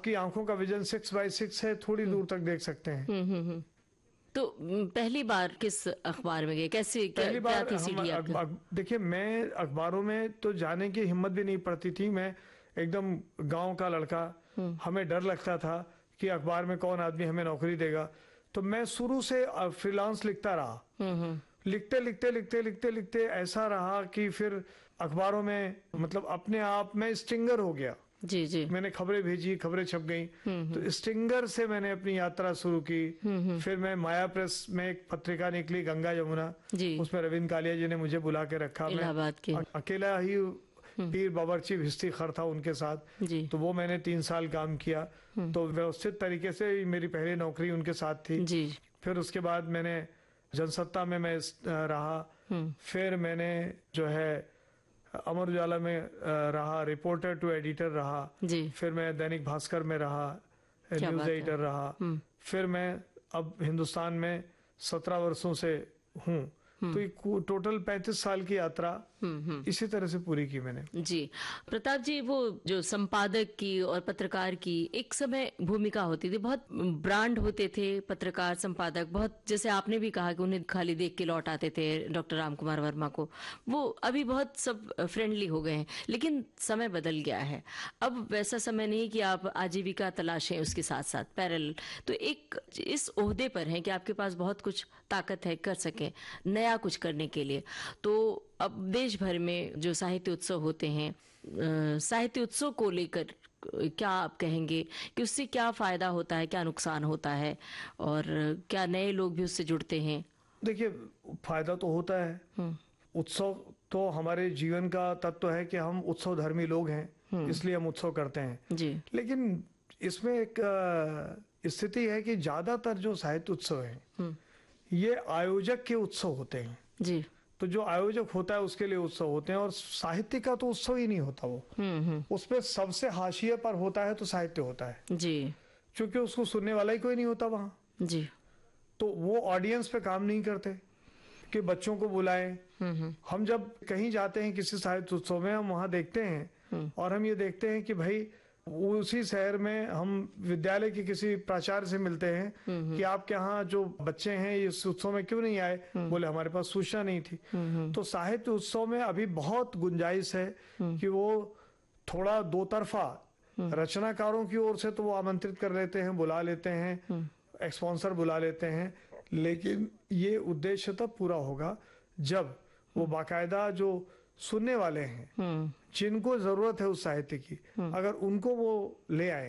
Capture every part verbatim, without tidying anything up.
आपकी आंखों का विजन सिक्स बाई सिक्स है, थोड़ी दूर तक देख सकते हैं। हम्म हम्म हम्म। तो म, पहली बार किस अखबार में गए, कैसे, क्या, पहली क्या बार थी हम सीडी आपकी? अखबार, देखिए मैं अखबारों में तो जाने की हिम्मत भी नहीं पड़ती थी। मैं एकदम गांव का लड़का, हमें डर लगता था कि अखबार में कौन आदमी हमें नौकरी देगा। तो मैं शुरू से फ्रीलांस लिखता रहा। हम्म हम्म। लिखते लिखते लिखते लिखते लिखते ऐसा रहा कि फिर अखबारों में मतलब अपने आप में स्टिंगर हो गया। जी जी। मैंने खबरें भेजी, खबरें छप गई। हम्म तो स्टिंगर से मैंने अपनी यात्रा शुरू की। हम्म फिर मैं माया प्रेस में एक पत्रिका निकली, गंगा यमुना, जी। उसमें रविंद्र कालिया जी ने मुझे बुला के रखा। मैं इलाहाबाद के। अ- अकेला ही पीर बावर्ची भिश्ती खर था उनके साथ। जी तो वो मैंने तीन साल काम किया। तो व्यवस्थित तरीके से मेरी पहली नौकरी उनके साथ थी। जी। फिर उसके बाद मैंने जनसत्ता में मैं इस- अ, रहा। फिर मैंने जो है अमर उजाला में अ, रहा, रिपोर्टर टू एडिटर रहा। जी। फिर मैं दैनिक भास्कर में रहा, क्या न्यूज बात है। एडिटर रहा। फिर मैं अब हिंदुस्तान में सत्रह वर्षों से हूँ। तो ये टोटल पैंतीस साल की यात्रा इसी तरह से पूरी की मैंने। जी प्रताप जी, वो जो संपादक की और पत्रकार की एक समय भूमिका होती थी, बहुत ब्रांड होते थे पत्रकार संपादक, बहुत, जैसे आपने भी कहा कि उन्हें खाली देख के लौट आते थे डॉक्टर राम कुमार वर्मा को। वो अभी बहुत सब फ्रेंडली हो गए हैं, लेकिन समय बदल गया है। अब वैसा समय नहीं कि आप आजीविका तलाशें उसके साथ साथ पैरेलल। तो एक इस ओहदे पर हैं कि आपके पास बहुत कुछ ताकत है, कर सकें नया कुछ करने के लिए। तो अब देश भर में जो साहित्य उत्सव होते हैं, अ, साहित्य उत्सव को लेकर क्या आप कहेंगे कि उससे क्या फायदा होता है, क्या नुकसान होता है, और क्या नए लोग भी उससे जुड़ते हैं? देखिए, फायदा तो होता है। उत्सव तो हमारे जीवन का तत्व है कि हम उत्सव धर्मी लोग हैं, इसलिए हम उत्सव करते हैं। जी। लेकिन इसमें एक अ, स्थिति है कि ज्यादातर जो साहित्य उत्सव हैं ये आयोजक के उत्सव होते हैं। जी। तो जो आयोजक होता है उसके लिए उत्सव होते हैं, और साहित्य का तो उत्सव ही नहीं होता। वो हम्म उसपे सबसे हाशिए पर होता है तो साहित्य होता है, जी। क्योंकि उसको सुनने वाला ही कोई नहीं होता वहां। जी। तो वो ऑडियंस पे काम नहीं करते कि बच्चों को बुलाएं। हम जब कहीं जाते हैं किसी साहित्य उत्सव में, हम वहां देखते हैं और हम ये देखते हैं कि भाई उसी शहर में हम विद्यालय के किसी प्राचार्य से मिलते हैं कि आपके यहाँ जो बच्चे हैं इस उत्सव में क्यों नहीं आए। बोले हमारे पास सूचना नहीं थी। तो साहित्य उत्सव में अभी बहुत गुंजाइश है कि वो थोड़ा दो तरफा, रचनाकारों की ओर से तो वो आमंत्रित कर लेते हैं, बुला लेते हैं, स्पॉन्सर बुला लेते हैं, लेकिन ये उद्देश्य तब पूरा होगा जब वो बाकायदा जो सुनने वाले हैं, जिनको जरूरत है उस साहित्य की, अगर उनको वो ले आए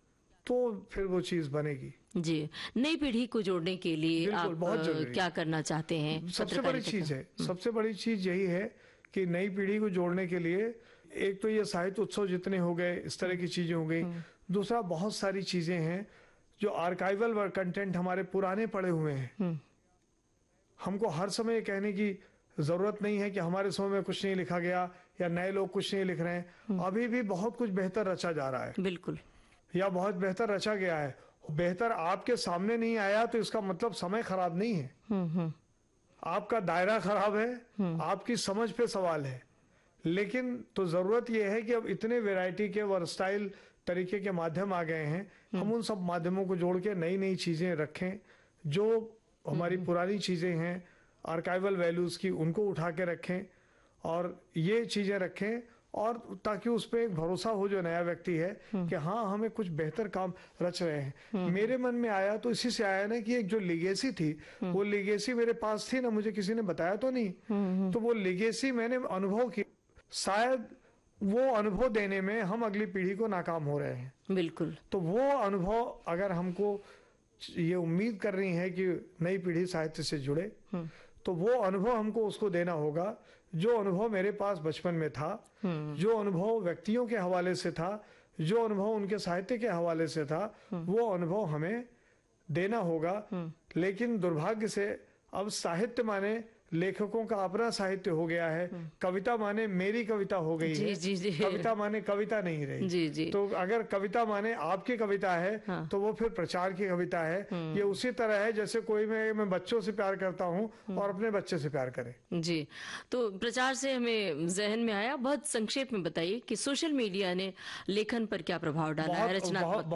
तो फिर वो चीज बनेगी। जी। नई पीढ़ी को जोड़ने के लिए आप बहुत जरूरी, क्या करना चाहते हैं? सबसे बड़ी चीज है, सबसे बड़ी चीज यही है कि नई पीढ़ी को जोड़ने के लिए एक तो ये साहित्य उत्सव जितने हो गए, इस तरह की चीजें हो गई। दूसरा, बहुत सारी चीजें हैं जो आर्काइवल कंटेंट हमारे पुराने पड़े हुए हैं। हमको हर समय कहने की जरूरत नहीं है कि हमारे समय में कुछ नहीं लिखा गया या नए लोग कुछ नहीं लिख रहे हैं। अभी भी बहुत कुछ बेहतर रचा जा रहा है। बिल्कुल। या बहुत बेहतर रचा गया है। बेहतर आपके सामने नहीं आया तो इसका मतलब समय खराब नहीं है, आपका दायरा खराब है, आपकी समझ पे सवाल है। लेकिन तो जरूरत यह है कि अब इतने वैरायटी के वर्सटाइल तरीके के माध्यम आ गए हैं, हम उन सब माध्यमों को जोड़ के नई नई चीजें रखें। जो हमारी पुरानी चीजें हैं आर्काइवल वैल्यूज की, उनको उठा के रखें और ये चीजें रखें, और ताकि उस पर एक भरोसा हो जो नया व्यक्ति है कि हाँ हमें कुछ बेहतर काम रच रहे हैं। मेरे मन में आया तो इसी से आया ना कि एक जो लिगेसी थी, वो लिगेसी मेरे पास थी ना, मुझे किसी ने बताया तो नहीं। तो वो लिगेसी मैंने अनुभव की, शायद वो अनुभव देने में हम अगली पीढ़ी को नाकाम हो रहे हैं। बिल्कुल। तो वो अनुभव अगर हमको ये उम्मीद कर रही है कि नई पीढ़ी साहित्य से जुड़े, तो वो अनुभव हमको उसको देना होगा जो अनुभव मेरे पास बचपन में था, जो अनुभव व्यक्तियों के हवाले से था, जो अनुभव उनके साहित्य के हवाले से था, वो अनुभव हमें देना होगा। लेकिन दुर्भाग्य से अब साहित्य माने लेखकों का अपना साहित्य हो गया है, कविता माने मेरी कविता हो गई जी, है। जी, जी। कविता माने कविता नहीं रही। जी, जी। तो अगर कविता माने आपकी कविता है, हाँ। तो वो फिर प्रचार की कविता है। ये उसी तरह है जैसे कोई मैं मैं बच्चों से प्यार करता हूँ और अपने बच्चे से प्यार करे। जी। तो प्रचार से हमें जहन में आया, बहुत संक्षेप में बताइए कि सोशल मीडिया ने लेखन पर क्या प्रभाव डाला है, रचनात्मक